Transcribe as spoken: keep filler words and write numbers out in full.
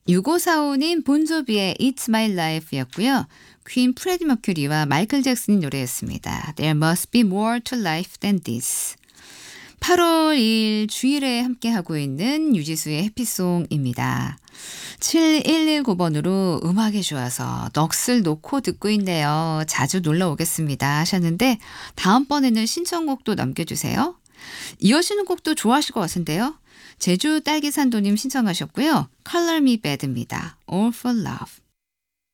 육오사오님 본조비의 It's My Life였고요. 퀸 프레디 머큐리와 마이클 잭슨이 노래했습니다. There must be more to life than this. 팔월 이일 주일에 함께하고 있는 유지수의 해피송입니다. 칠일일구번으로 음악이 좋아서 넋을 놓고 듣고 있네요. 자주 놀러 오겠습니다 하셨는데 다음번에는 신청곡도 남겨주세요. 이어지는 곡도 좋아하실 것 같은데요. 제주 딸기산도님 신청하셨고요. Color Me Bad입니다. All for Love.